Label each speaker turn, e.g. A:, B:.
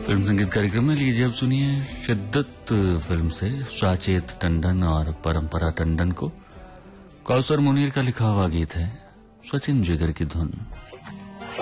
A: Film संगीत कार्यक्रम में लीजिए अब सुनिए शिद्दत फिल्म से साचेत टंडन और परंपरा टंडन को कौसर मुनीर का लिखा हुआ गीत है सचिन जिगर की धुन।